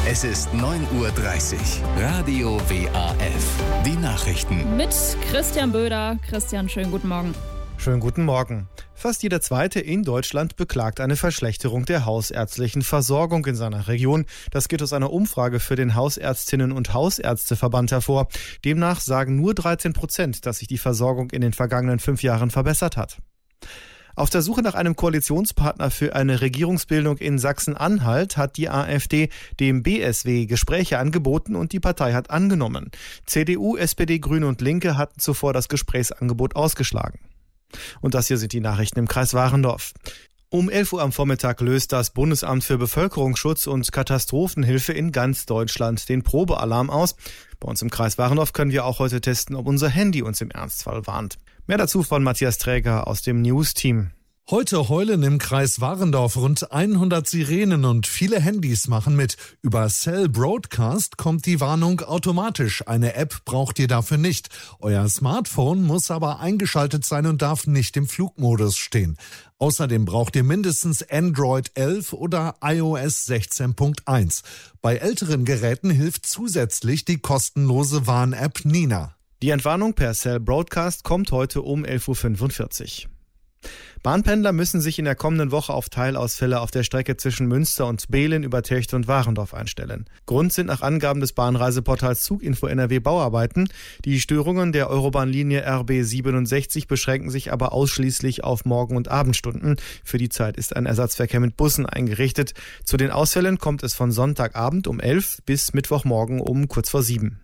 Es ist 9:30 Uhr. Radio WAF. Die Nachrichten. Mit Christian Böder. Christian, schönen guten Morgen. Schönen guten Morgen. Fast jeder Zweite in Deutschland beklagt eine Verschlechterung der hausärztlichen Versorgung in seiner Region. Das geht aus einer Umfrage für den Hausärztinnen- und Hausärzteverband hervor. Demnach sagen nur 13%, dass sich die Versorgung in den vergangenen 5 Jahren verbessert hat. Auf der Suche nach einem Koalitionspartner für eine Regierungsbildung in Sachsen-Anhalt hat die AfD dem BSW Gespräche angeboten und die Partei hat angenommen. CDU, SPD, Grüne und Linke hatten zuvor das Gesprächsangebot ausgeschlagen. Und das hier sind die Nachrichten im Kreis Warendorf. Um 11 Uhr am Vormittag löst das Bundesamt für Bevölkerungsschutz und Katastrophenhilfe in ganz Deutschland den Probealarm aus. Bei uns im Kreis Warendorf können wir auch heute testen, ob unser Handy uns im Ernstfall warnt. Mehr dazu von Matthias Träger aus dem News-Team. Heute heulen im Kreis Warendorf rund 100 Sirenen und viele Handys machen mit. Über Cell Broadcast kommt die Warnung automatisch. Eine App braucht ihr dafür nicht. Euer Smartphone muss aber eingeschaltet sein und darf nicht im Flugmodus stehen. Außerdem braucht ihr mindestens Android 11 oder iOS 16.1. Bei älteren Geräten hilft zusätzlich die kostenlose Warn-App Nina. Die Entwarnung per Cell Broadcast kommt heute um 11.45 Uhr. Bahnpendler müssen sich in der kommenden Woche auf Teilausfälle auf der Strecke zwischen Münster und Behlen über Töchte und Warendorf einstellen. Grund sind nach Angaben des Bahnreiseportals Zuginfo NRW Bauarbeiten. Die Störungen der Eurobahnlinie RB 67 beschränken sich aber ausschließlich auf Morgen- und Abendstunden. Für die Zeit ist ein Ersatzverkehr mit Bussen eingerichtet. Zu den Ausfällen kommt es von Sonntagabend um 11 bis Mittwochmorgen um kurz vor 7.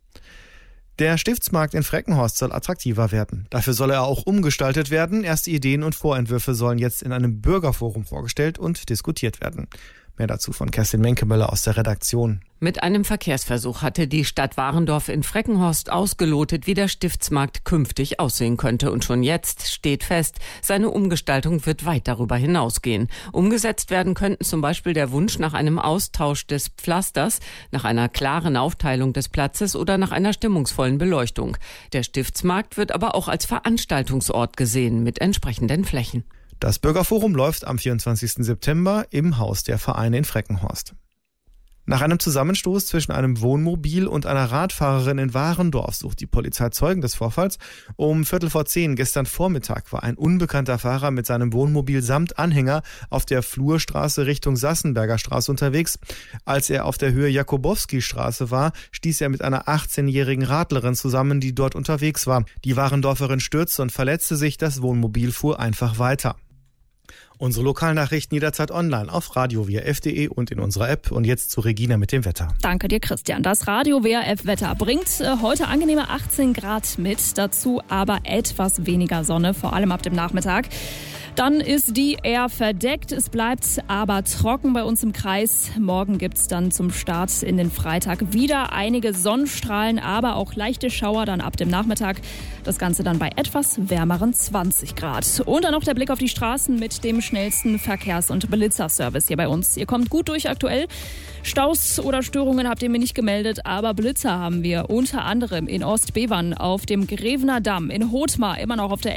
Der Stiftsmarkt in Freckenhorst soll attraktiver werden. Dafür soll er auch umgestaltet werden. Erste Ideen und Vorentwürfe sollen jetzt in einem Bürgerforum vorgestellt und diskutiert werden. Mehr dazu von Kerstin Menkemöller aus der Redaktion. Mit einem Verkehrsversuch hatte die Stadt Warendorf in Freckenhorst ausgelotet, wie der Stiftsmarkt künftig aussehen könnte. Und schon jetzt steht fest, seine Umgestaltung wird weit darüber hinausgehen. Umgesetzt werden könnten zum Beispiel der Wunsch nach einem Austausch des Pflasters, nach einer klaren Aufteilung des Platzes oder nach einer stimmungsvollen Beleuchtung. Der Stiftsmarkt wird aber auch als Veranstaltungsort gesehen mit entsprechenden Flächen. Das Bürgerforum läuft am 24. September im Haus der Vereine in Freckenhorst. Nach einem Zusammenstoß zwischen einem Wohnmobil und einer Radfahrerin in Warendorf sucht die Polizei Zeugen des Vorfalls. Um 9:45 gestern Vormittag war ein unbekannter Fahrer mit seinem Wohnmobil samt Anhänger auf der Flurstraße Richtung Sassenberger Straße unterwegs. Als er auf der Höhe Jakubowski-Straße war, stieß er mit einer 18-jährigen Radlerin zusammen, die dort unterwegs war. Die Warendorferin stürzte und verletzte sich, das Wohnmobil fuhr einfach weiter. Unsere Lokalnachrichten jederzeit online auf radio-waf.de und in unserer App. Und jetzt zu Regina mit dem Wetter. Danke dir, Christian. Das Radio WAF-Wetter bringt heute angenehme 18 Grad mit, dazu aber etwas weniger Sonne, vor allem ab dem Nachmittag. Dann ist die eher verdeckt, es bleibt aber trocken bei uns im Kreis. Morgen gibt's dann zum Start in den Freitag wieder einige Sonnenstrahlen, aber auch leichte Schauer dann ab dem Nachmittag. Das Ganze dann bei etwas wärmeren 20 Grad. Und dann noch der Blick auf die Straßen mit dem schnellsten Verkehrs- und Blitzerservice hier bei uns. Ihr kommt gut durch aktuell. Staus oder Störungen habt ihr mir nicht gemeldet, aber Blitzer haben wir unter anderem in Ostbevern auf dem Grevener Damm, in Hothmar immer noch auf der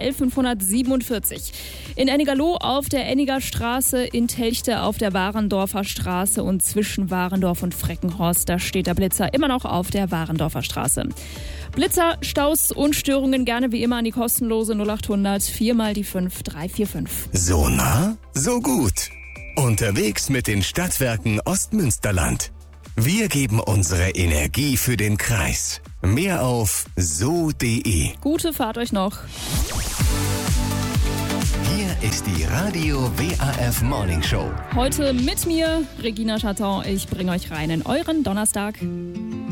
L547, in Ennigerloh auf der Enniger Straße, in Telchte auf der Warendorfer Straße und zwischen Warendorf und Freckenhorst, da steht der Blitzer immer noch auf der Warendorfer Straße. Blitzer, Staus und Störungen gerne wie immer an die kostenlose 0800 4 mal die 5 345. So nah, so gut. Unterwegs mit den Stadtwerken Ostmünsterland. Wir geben unsere Energie für den Kreis. Mehr auf so.de. Gute Fahrt euch noch. Hier ist die Radio WAF Morning Show. Heute mit mir, Regina Chaton. Ich bringe euch rein in euren Donnerstag.